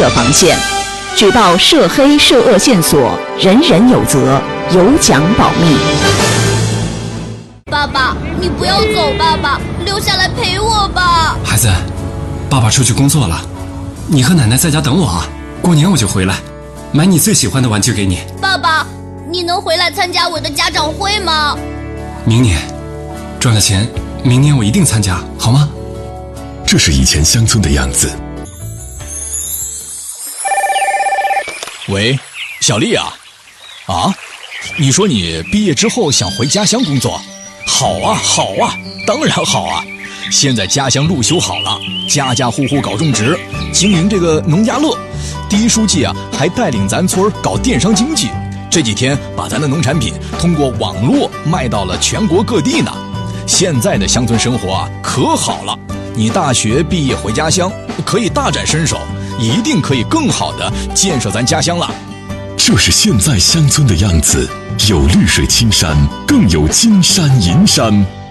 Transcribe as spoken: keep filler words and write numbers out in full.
设防线。举报涉黑涉恶线索，人人有责，有奖保密。 爸爸，你不要走，爸爸，留下来陪我吧。 孩子，爸爸出去工作了，你和奶奶在家等我啊。过年我就回来，买你最喜欢的玩具给你。 爸爸，你能回来参加我的家长会吗？ 明年赚了钱，明年我一定参加，好吗？ 这是以前乡村的样子。 喂，小丽啊，啊，你说你毕业之后想回家乡工作？好啊，好啊，当然好啊！现在家乡路修好了，家家户户搞种植，经营这个农家乐。第一书记啊，还带领咱村搞电商经济，这几天把咱的农产品通过网络卖到了全国各地呢。现在的乡村生活啊，可好了！你大学毕业回家乡，可以大展身手，一定可以更好的建设咱家乡了。 这是现在乡村的样子，有绿水青山，更有金山银山。